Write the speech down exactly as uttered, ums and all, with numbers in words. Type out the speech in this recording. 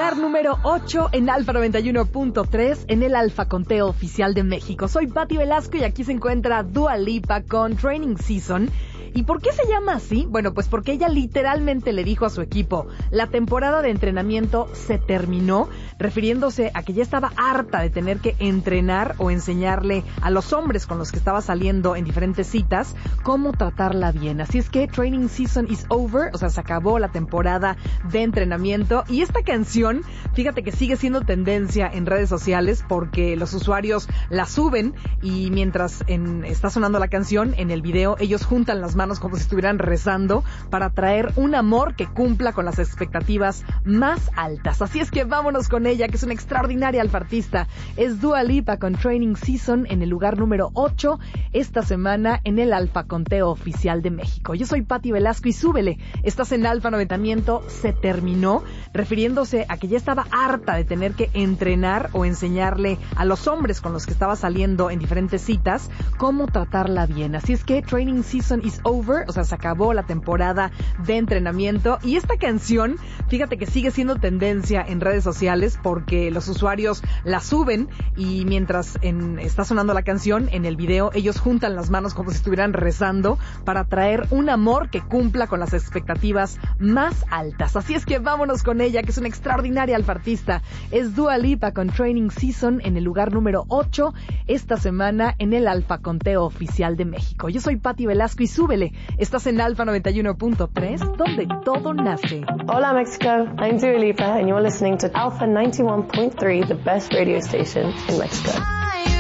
lugar número ocho en Alfa noventa y uno punto tres en el Alfa Conteo Oficial de México. Soy Pati Velasco y aquí se encuentra Dua Lipa con Training Season. ¿Y por qué se llama así? Bueno, pues porque ella literalmente le dijo a su equipo, la temporada de entrenamiento se terminó, refiriéndose a que ya estaba harta de tener que entrenar o enseñarle a los hombres con los que estaba saliendo en diferentes citas cómo tratarla bien. Así es que Training Season is over, o sea, se acabó la temporada de entrenamiento. Y esta canción, fíjate que sigue siendo tendencia en redes sociales porque los usuarios la suben y mientras en, está sonando la canción, en el video ellos juntan las manos como si estuvieran rezando para traer un amor que cumpla con las expectativas más altas. Así es que vámonos con ella, que es una extraordinaria alfartista. Es Dua Lipa con Training Season en el lugar número ocho esta semana en el Alfa Conteo Oficial de México. Yo soy Pati Velasco y súbele. Estás en Alfa noventamiento se terminó, refiriéndose a que ya estaba harta de tener que entrenar o enseñarle a los hombres con los que estaba saliendo en diferentes citas cómo tratarla bien. Así es que Training Season is over, o sea, se acabó la temporada de entrenamiento. Y esta canción, fíjate que sigue siendo tendencia en redes sociales porque los usuarios la suben y mientras en, está sonando la canción, en el video ellos juntan las manos como si estuvieran rezando para traer un amor que cumpla con las expectativas más altas. Así es que vámonos con ella, que es una extraordinaria alfartista. Es Dua Lipa con Training Season en el lugar número ocho esta semana en el Alfa Conteo Oficial de México. Yo soy Pati Velasco y súbele. Estás en Alfa noventa y uno punto tres, donde todo nace. Hola Mexico, I'm Dua Lipa and you're listening to Alpha ninety-one point three, the best radio station in Mexico.